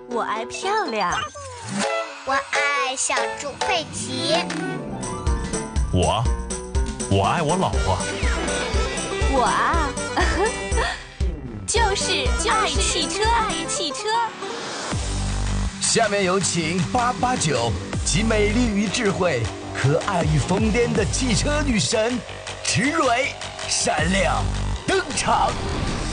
我爱漂亮。 我爱小猪佩奇。 我爱我老婆。 我啊，就是爱汽车。 下面有请889，集美丽与智慧、可爱与疯癫的汽车女神池蕊闪亮登场。